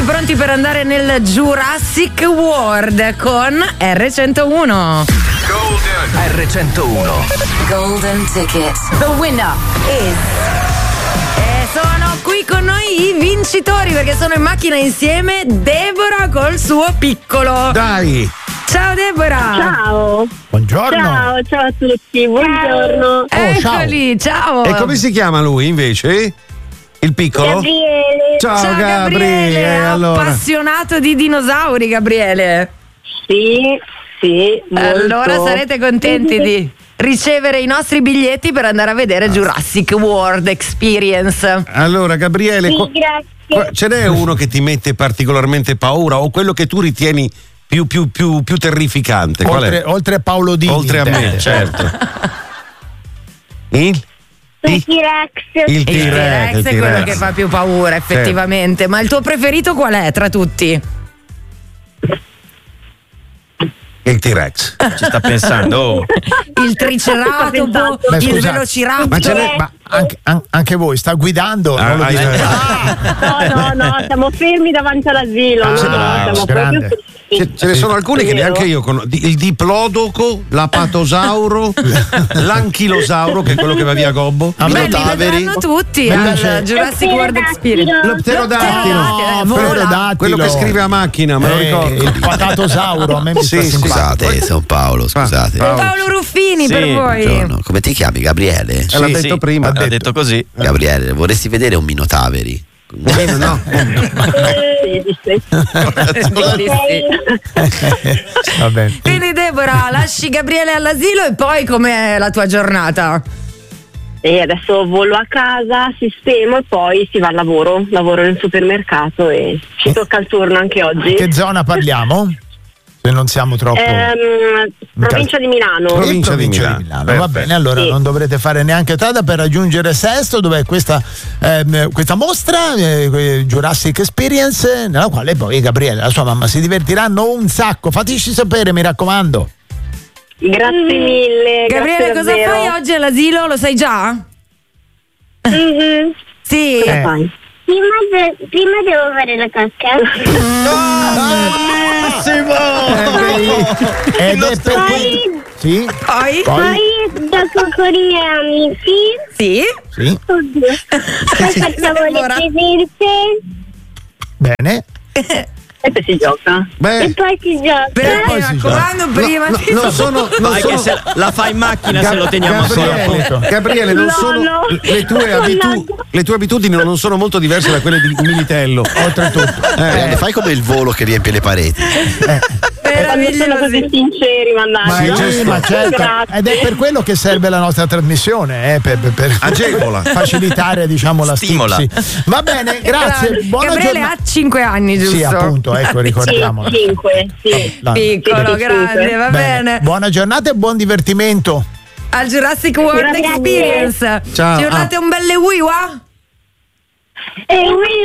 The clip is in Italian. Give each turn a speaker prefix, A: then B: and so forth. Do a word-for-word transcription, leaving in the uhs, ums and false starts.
A: pronti per andare nel Jurassic World con erre centouno.
B: Golden erre centouno.
A: Golden ticket. The winner is. E sono qui con noi i vincitori perché sono in macchina insieme Deborah col suo piccolo.
C: Dai!
A: Ciao Deborah!
D: Ciao!
E: Buongiorno!
D: Ciao, ciao a tutti, buongiorno!
E: Oh,
A: Eccoli, ciao!
C: E come si chiama lui invece? Il piccolo?
D: Gabriele!
C: Ciao,
A: Ciao
C: Gabriele!
A: Gabriele,
C: allora.
A: appassionato di dinosauri, Gabriele.
D: Sì, sì, molto.
A: Allora sarete contenti di ricevere i nostri biglietti per andare a vedere Jurassic World Experience.
C: Allora, Gabriele,
D: Sì,
C: qu-
D: grazie.
C: qu- ce n'è uno che ti mette particolarmente paura o quello che tu ritieni più, più, più, più terrificante? Qual
E: Oltre,
C: è?
E: oltre Paolo Dini.
C: Oltre a me, certo. Il?
D: Il T-Rex.
C: Il
A: Il
C: T-Rex,
A: T-Rex
C: il
A: è quello
C: T-Rex.
A: che fa più paura, effettivamente. Ma il tuo preferito qual è tra tutti?
C: Il T-Rex.
B: Ci sta pensando. Oh.
A: Il triceratopo,
E: Beh,
A: il
E: scusate,
A: velociraptor.
C: ma ce n'è-
E: Ma anche, an- anche voi, sta guidando?
C: Ah,
E: non lo
C: ah,
E: dite.
C: eh.
D: No, no, no, siamo fermi davanti all'asilo.
E: Ah,
D: no,
E: bravo,
D: siamo
E: grande.
D: proprio
C: Ce, ce ne sono alcuni che neanche io conosco. Il diplodoco, l'apatosauro, l'anchilosauro, che è quello che va via Gobbo.
E: A me
A: Beh, li vedranno tutti
E: Mi
A: al
E: piace-
A: Jurassic World Experience.
C: L'opterodattilo.
A: No,
E: No,
A: vola.
E: pterodattilo.
C: Quello che scrive a macchina, me lo
E: Eh,
C: ricordo.
E: il patatosauro, a me mi
C: Sì,
E: sta
C: sì,
E: simpatico.
F: Scusate, sono Paolo, scusate.
C: Paolo.
A: Paolo Ruffini
B: Sì,
A: per voi.
F: Buongiorno. Come ti chiami, Gabriele?
C: Eh, l'ha detto prima.
B: Ha
C: Ha
B: detto,
C: detto.
B: così.
F: Gabriele, vorresti vedere un Minotaveri?
C: Eh, no.
D: Sì, sì, sì.
A: Sì, sì.
E: Va bene.
A: Quindi Deborah, lasci Gabriele all'asilo e poi com'è la tua giornata?
D: E adesso volo a casa, sistemo e poi si va al lavoro. Lavoro nel supermercato e ci tocca il turno anche oggi.
E: Che zona parliamo? Se non siamo troppo.
D: Ehm, provincia di Milano.
C: Pro- Provincia di
E: Provincia
C: Milano.
E: Va
C: Perfetto.
E: bene, allora
D: Sì.
E: non dovrete fare neanche strada per raggiungere Sesto, dove è questa, ehm, questa mostra, eh, Jurassic Experience, nella quale poi Gabriele e la sua mamma si divertiranno un sacco. Fateci sapere, mi raccomando.
D: Grazie mille.
A: Gabriele,
D: grazie
A: cosa
D: davvero.
A: fai oggi all'asilo? Lo sai già?
D: Mhm.
A: Sì.
E: Eh.
D: Fai. Prima, de- prima devo fare la cacca.
E: Ed è per
D: Poi,
E: Sì?
A: Poi?
E: Poi?
D: poi gioco con i miei amici.
A: Sì.
E: Sì?
D: Oddio. Poi facciamo le
A: Ora.
D: presenze
E: Bene.
D: e poi si gioca.
C: Beh,
D: E poi si gioca.
A: Però
E: poi
A: mi
E: si
A: raccomando,
C: no,
A: prima
C: no,
A: di
C: non sono, non
B: Vai
C: sono
B: che se la fa in macchina se lo teniamo solo.
C: Gabriele, Gabriele, non
D: No,
C: sono
D: no.
C: le tue,
D: No,
C: abitu-
D: no.
C: le tue abitudini non sono molto diverse da quelle di Militello.
E: Oltretutto.
F: Eh, fai come il volo che riempie le pareti.
D: Quando sono così
A: meravigliosi.
D: sinceri,
E: Ma,
D: mannaggia.
E: sì, ma certo.
D: Grazie.
E: Ed è per quello che serve la nostra trasmissione, eh, per, per- per
C: Agevola.
E: facilitare, diciamo, la
B: Stimola.
E: stipsi. Va bene, grazie. Buona
A: Gabriele
E: giornata.
A: ha cinque anni, giusto?
E: Sì, appunto, ecco,
D: Sì,
E: ricordiamolo.
D: cinque, sì.
E: No.
A: Piccolo,
D: Sì,
A: grande, va bene.
E: Buona giornata e buon divertimento.
A: Al Jurassic World
D: Grazie.
A: Experience.
C: Ciao.
A: Ci urlate un belle wiwa?
D: E